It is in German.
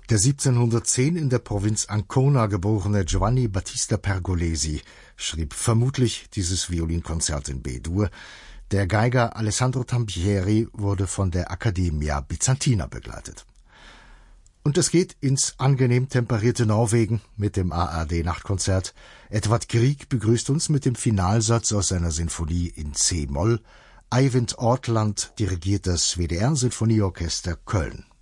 Der 1710 in der Provinz Ancona geborene Giovanni Battista Pergolesi schrieb vermutlich dieses Violinkonzert in B-Dur. Der Geiger Alessandro Tampieri wurde von der Accademia Byzantina begleitet. Und es geht ins angenehm temperierte Norwegen mit dem ARD-Nachtkonzert. Edvard Grieg begrüßt uns mit dem Finalsatz aus seiner Sinfonie in C-Moll. Eivind Ortland dirigiert das WDR-Sinfonieorchester Köln.